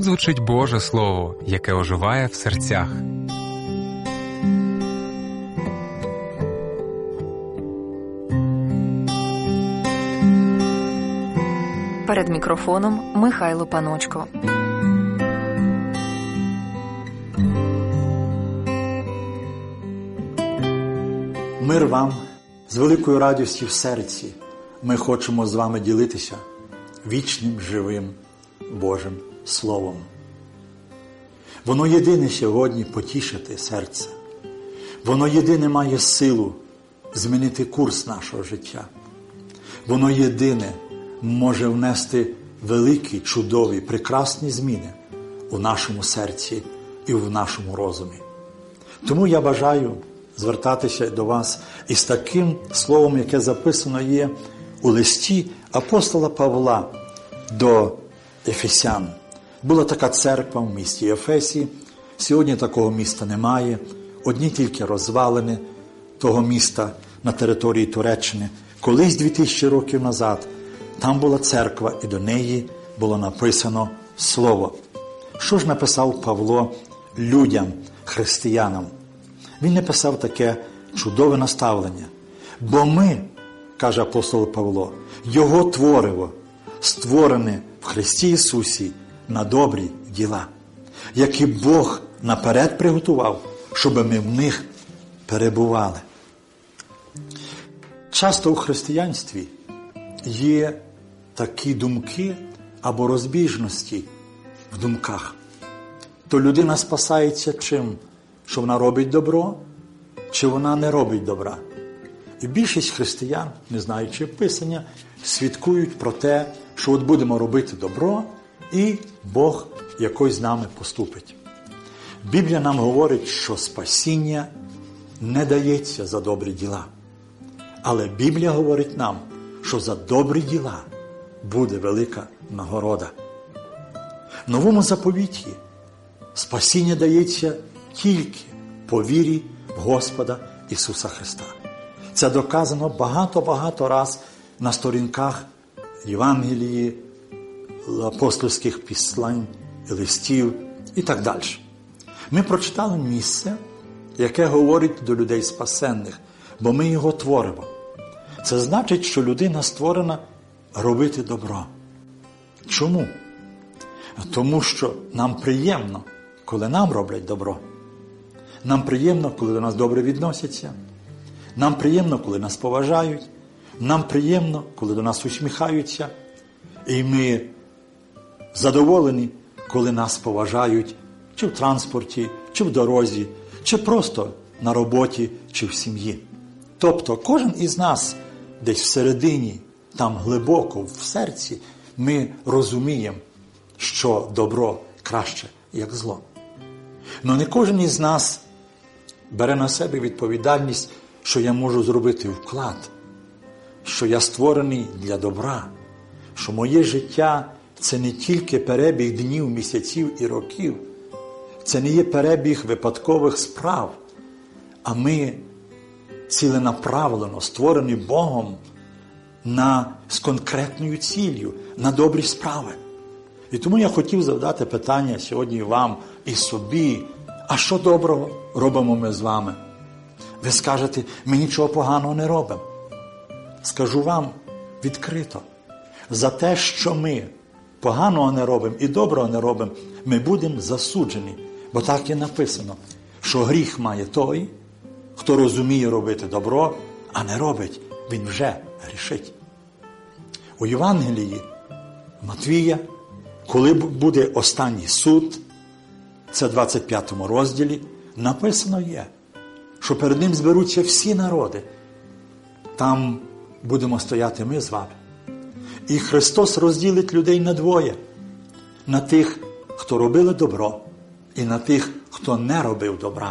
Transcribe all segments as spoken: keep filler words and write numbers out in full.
звучить Боже Слово, яке оживає в серцях. Перед мікрофоном Михайло Паночко. Мир вам! З великою радістю в серці ми хочемо з вами ділитися вічним, живим Божим Словом. Воно єдине сьогодні потішити серце. Воно єдине має силу змінити курс нашого життя. Воно єдине може внести великі, чудові, прекрасні зміни у нашому серці і в нашому розумі. Тому я бажаю звертатися до вас із таким словом, яке записано є у листі апостола Павла до Ефесян. Була така церква в місті Ефесі. Сьогодні такого міста немає. Одні тільки розвалини того міста на території Туреччини. Колись дві тисячі років назад там була церква, і до неї було написано слово. Що ж написав Павло людям, християнам? Він написав таке чудове наставлення. Бо ми, каже апостол Павло, Його твориво, створене в Христі Ісусі на добрі діла, які Бог наперед приготував, щоб ми в них перебували. Часто у християнстві є такі думки або розбіжності в думках. То людина спасається чим? Що вона робить добро, чи вона не робить добра. І більшість християн, не знаючи Писання, свідкують про те, що от будемо робити добро, і Бог якось з нами поступить. Біблія нам говорить, що спасіння не дається за добрі діла. Але Біблія говорить нам, що за добрі діла буде велика нагорода. В Новому заповіті спасіння дається тільки по вірі в Господа Ісуса Христа. Це доказано багато-багато раз на сторінках Євангелії, апостольських післань, листів і так далі. Ми прочитали місце, яке говорить до людей спасенних, бо ми його творимо. Це значить, що людина створена робити добро. Чому? Тому що нам приємно, коли нам роблять добро. Нам приємно, коли до нас добре відносяться. Нам приємно, коли нас поважають. Нам приємно, коли до нас усміхаються. І ми задоволені, коли нас поважають чи в транспорті, чи в дорозі, чи просто на роботі, чи в сім'ї. Тобто кожен із нас десь всередині, там глибоко, в серці, ми розуміємо, що добро краще, як зло. Но не кожен із нас бере на себе відповідальність, що я можу зробити вклад, що я створений для добра, що моє життя – це не тільки перебіг днів, місяців і років, це не є перебіг випадкових справ, а ми ціленаправлено створені Богом на, з конкретною ціллю, на добрі справи. І тому я хотів задати питання сьогодні вам і собі, а що доброго робимо ми з вами? Ви скажете, ми нічого поганого не робимо. Скажу вам відкрито, за те, що ми поганого не робимо і доброго не робимо, ми будемо засуджені. Бо так і написано, що гріх має той, хто розуміє робити добро, а не робить, він вже грішить. У Євангелії Матвія, коли буде останній суд, це в двадцять п'ятому розділі, написано є, що перед ним зберуться всі народи. Там будемо стояти ми з вами. І Христос розділить людей на двоє. На тих, хто робили добро, і на тих, хто не робив добра.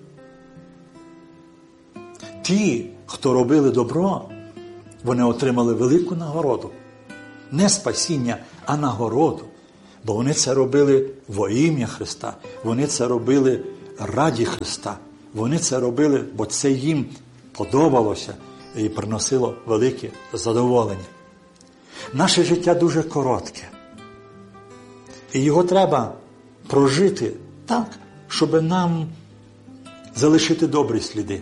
Ті, хто робили добро, вони отримали велику нагороду. Не спасіння, а нагороду. Бо вони це робили во ім'я Христа. Вони це робили раді Христа. Вони це робили, бо це їм подобалося і приносило велике задоволення. Наше життя дуже коротке. І його треба прожити так, щоб нам залишити добрі сліди.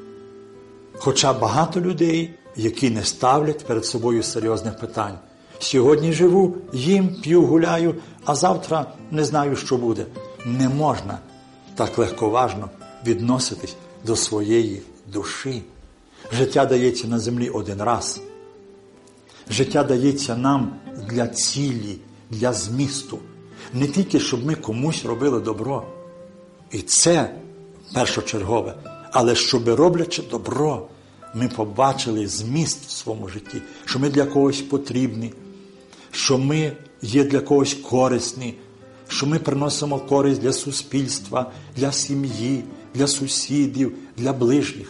Хоча багато людей, які не ставлять перед собою серйозних питань. Сьогодні живу, їм, п'ю, гуляю, а завтра не знаю, що буде. Не можна так легковажно відноситись до своєї душі. Життя дається на землі один раз. Життя дається нам для цілі, для змісту. Не тільки, щоб ми комусь робили добро. І це першочергове. Але щоб, роблячи добро, ми побачили зміст в своєму житті, що ми для когось потрібні, що ми є для когось корисні, що ми приносимо користь для суспільства, для сім'ї, для сусідів, для ближніх.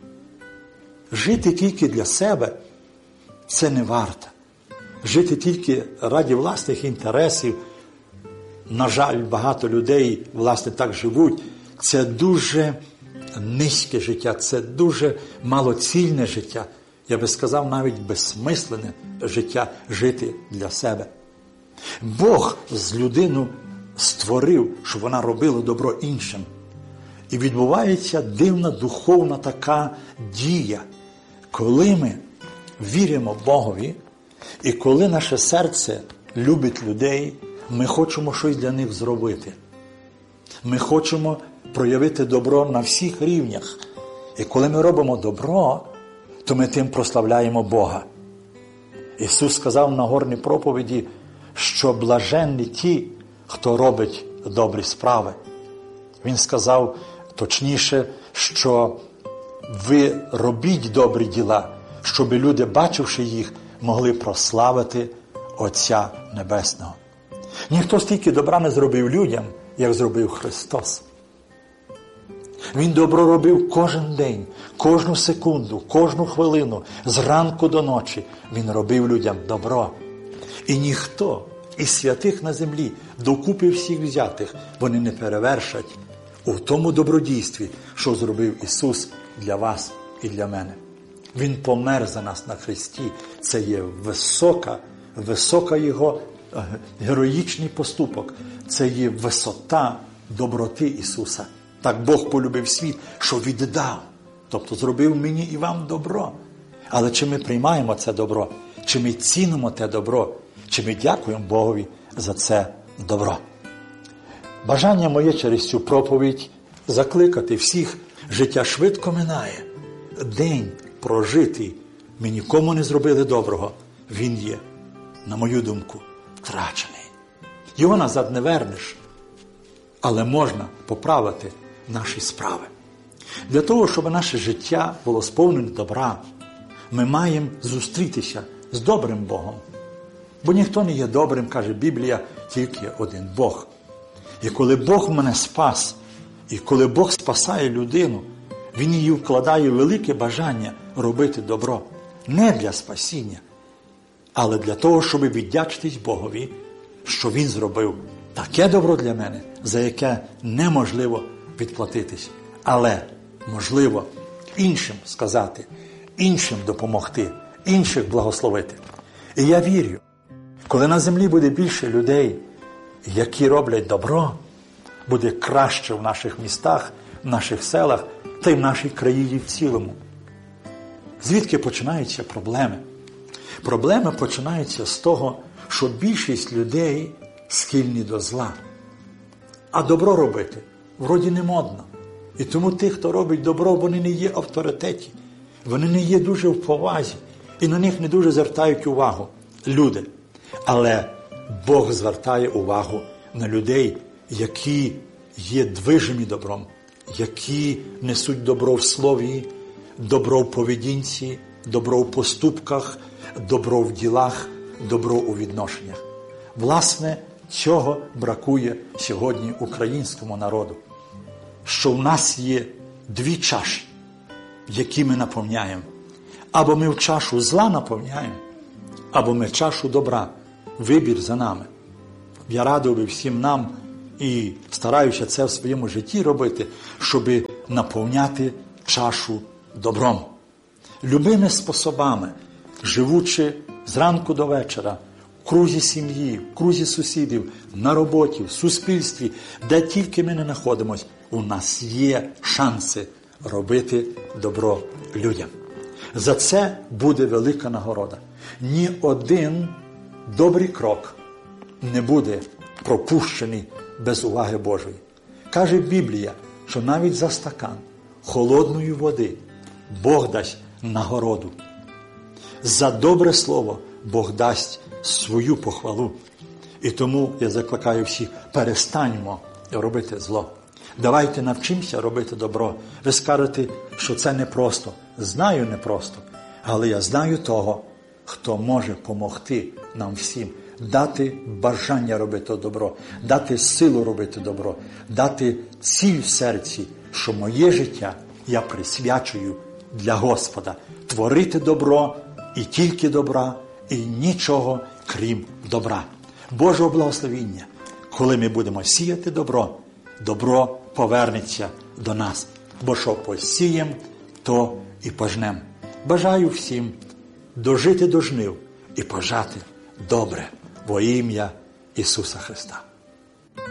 Жити тільки для себе – це не варто. Жити тільки ради власних інтересів, на жаль, багато людей, власне, так живуть, це дуже низьке життя, це дуже малоцільне життя. Я би сказав, навіть безсмисленне життя жити для себе. Бог з людину створив, щоб вона робила добро іншим. І відбувається дивна духовна така дія, коли ми віримо Богові, і коли наше серце любить людей, ми хочемо щось для них зробити. Ми хочемо проявити добро на всіх рівнях. І коли ми робимо добро, то ми тим прославляємо Бога. Ісус сказав на Нагорній проповіді, що блаженні ті, хто робить добрі справи. Він сказав точніше, що ви робіть добрі діла, щоб люди, бачивши їх, могли прославити Отця Небесного. Ніхто стільки добра не зробив людям, як зробив Христос. Він добро робив кожен день, кожну секунду, кожну хвилину, зранку до ночі. Він робив людям добро. І ніхто із святих на землі, докупи всіх взятих, вони не перевершать у тому добродійстві, що зробив Ісус для вас і для мене. Він помер за нас на хресті. Це є висока, висока Його героїчний поступок. Це є висота доброти Ісуса. Так Бог полюбив світ, що віддав. Тобто зробив мені і вам добро. Але чи ми приймаємо це добро? Чи ми цінимо те добро? Чи ми дякуємо Богові за це добро? Бажання моє через цю проповідь закликати всіх. Життя швидко минає. День прожитий. Ми нікому не зробили доброго. Він є, на мою думку, втрачений. Його назад не вернеш. Але можна поправити наші справи. Для того, щоб наше життя було сповнене добра, ми маємо зустрітися з добрим Богом. Бо ніхто не є добрим, каже Біблія, тільки один Бог. І коли Бог мене спас, і коли Бог спасає людину, Він її вкладає в велике бажання робити добро. Не для спасіння, але для того, щоб віддячитись Богові, що Він зробив таке добро для мене, за яке неможливо відплатитись. Але можливо іншим сказати, іншим допомогти, інших благословити. І я вірю, коли на землі буде більше людей, які роблять добро, буде краще в наших містах, в наших селах та й в нашій країні в цілому. Звідки починаються проблеми? Проблеми починаються з того, що більшість людей схильні до зла. А добро робити вроді не модно. І тому тих, хто робить добро, вони не є авторитеті. Вони не є дуже в повазі. І на них не дуже звертають увагу люди. Але Бог звертає увагу на людей, які є движимі добром, які несуть добро в слові, добро в поведінці, добро в поступках, добро в ділах, добро у відношеннях. Власне, цього бракує сьогодні українському народу. Що в нас є дві чаші, які ми наповняємо. Або ми в чашу зла наповняємо, або ми чашу добра. Вибір за нами. Я радив би всім нам і стараюся це в своєму житті робити, щоб наповняти чашу добром. Любими способами, живучи зранку до вечора, в крузі сім'ї, в крузі сусідів, на роботі, в суспільстві, де тільки ми не знаходимося, у нас є шанси робити добро людям. За це буде велика нагорода. Ні один добрий крок не буде пропущений без уваги Божої. Каже Біблія, що навіть за стакан холодної води Бог дасть нагороду. За добре слово Бог дасть свою похвалу. І тому я закликаю всіх, перестаньмо робити зло. Давайте навчимося робити добро. Ви скажете, що це непросто. Знаю, непросто. Але я знаю того, хто може допомогти нам всім. Дати бажання робити добро, дати силу робити добро, дати ціль в серці, що моє життя я присвячую для Господа. Творити добро і тільки добра, і нічого крім добра. Божого благословіння. Коли ми будемо сіяти добро, добро повернеться до нас. Бо що посієм, то і пожнем. Бажаю всім дожити до жнив і пожати добре во ім'я Ісуса Христа.